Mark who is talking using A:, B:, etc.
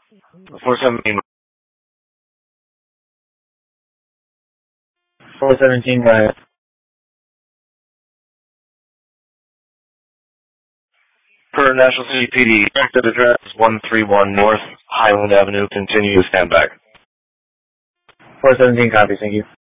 A: 417.
B: 417, go ahead.
A: Per National City PD, corrected address is 131 North Highland Avenue. Continue to stand back.
B: 417, copy, thank you.